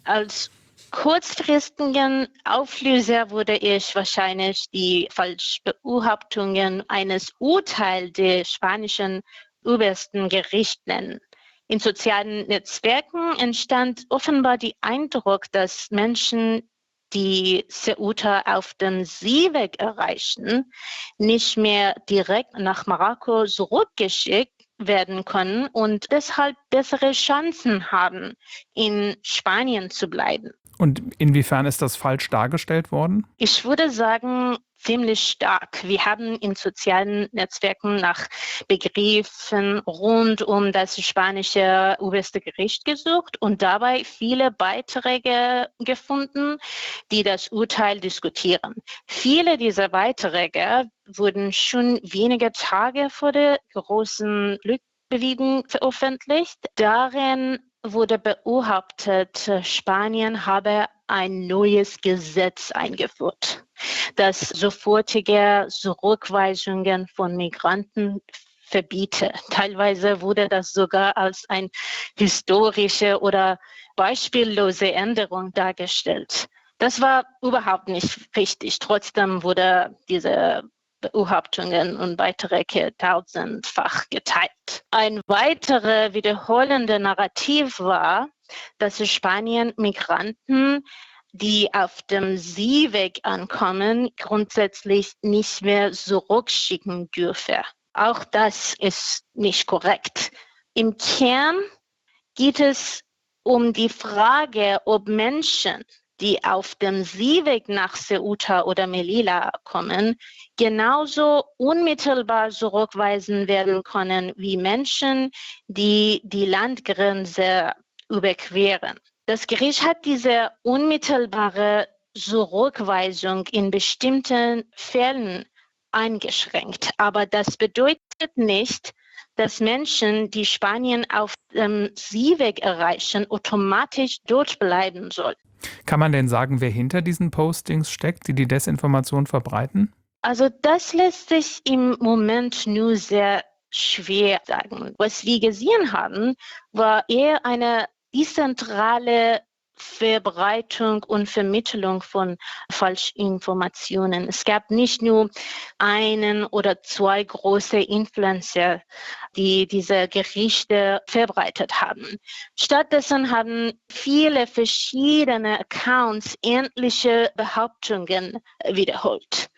Als kurzfristigen Auflöser würde ich wahrscheinlich die Falschbehauptungen eines Urteils der spanischen obersten Gericht nennen. In sozialen Netzwerken entstand offenbar der Eindruck, dass Menschen, die Ceuta auf dem Seeweg erreichen, nicht mehr direkt nach Marokko zurückgeschickt werden können und deshalb bessere Chancen haben, in Spanien zu bleiben. Und inwiefern ist das falsch dargestellt worden? Ich würde sagen, ziemlich stark. Wir haben in sozialen Netzwerken nach Begriffen rund um das spanische oberste Gericht gesucht und dabei viele Beiträge gefunden, die das Urteil diskutieren. Viele dieser Beiträge wurden schon wenige Tage vor der großen Rückbewegung veröffentlicht. Darin wurde beobachtet, Spanien habe ein neues Gesetz eingeführt, das sofortige Zurückweisungen von Migranten verbiete. Teilweise wurde das sogar als eine historische oder beispiellose Änderung dargestellt. Das war überhaupt nicht richtig. Trotzdem wurde diese Beobachtungen und Beiträge tausendfach geteilt. Ein weiterer wiederholender Narrativ war, dass Spanien Migranten, die auf dem Seeweg ankommen, grundsätzlich nicht mehr zurückschicken dürfe. Auch das ist nicht korrekt. Im Kern geht es um die Frage, ob Menschen, die auf dem Seeweg nach Ceuta oder Melilla kommen, genauso unmittelbar zurückweisen werden können wie Menschen, die die Landgrenze überqueren. Das Gericht hat diese unmittelbare Zurückweisung in bestimmten Fällen eingeschränkt. Aber das bedeutet nicht, dass Menschen, die Spanien auf dem Seeweg erreichen, automatisch dort bleiben sollen. Kann man denn sagen, wer hinter diesen Postings steckt, die die Desinformation verbreiten? Also das lässt sich im Moment nur sehr schwer sagen. Was wir gesehen haben, war eher eine dezentrale Verbreitung und Vermittlung von Falschinformationen. Es gab nicht nur einen oder zwei große Influencer, die diese Gerichte verbreitet haben. Stattdessen haben viele verschiedene Accounts ähnliche Behauptungen wiederholt.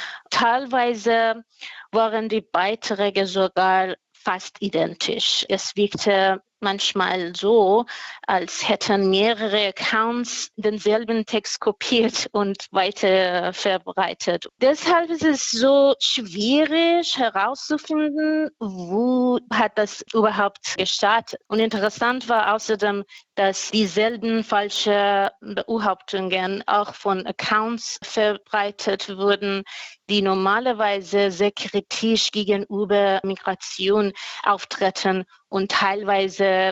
Teilweise waren die Beiträge sogar fast identisch. Es wirkte manchmal so, als hätten mehrere Accounts denselben Text kopiert und weiter verbreitet. Deshalb ist es so schwierig herauszufinden, wo hat das überhaupt gestartet. Und interessant war außerdem, dass dieselben falsche Behauptungen auch von Accounts verbreitet wurden, die normalerweise sehr kritisch gegenüber Migration auftreten und teilweise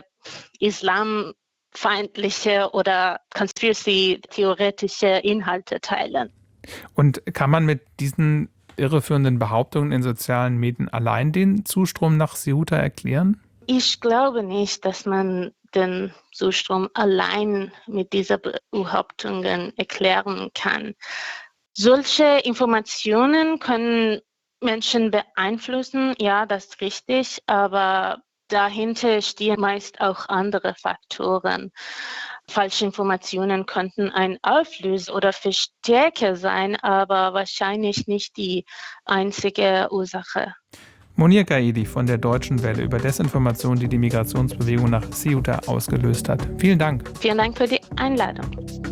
islamfeindliche oder conspiracy-theoretische Inhalte teilen. Und kann man mit diesen irreführenden Behauptungen in sozialen Medien allein den Zustrom nach Ceuta erklären? Ich glaube nicht, dass man den Zustrom allein mit diesen Behauptungen erklären kann. Solche Informationen können Menschen beeinflussen, ja, das ist richtig, aber dahinter stehen meist auch andere Faktoren. Falsche Informationen könnten ein Auslöser oder Verstärker sein, aber wahrscheinlich nicht die einzige Ursache. Monir Gaidi von der Deutschen Welle über Desinformation, die die Migrationsbewegung nach Ceuta ausgelöst hat. Vielen Dank. Vielen Dank für die Einladung.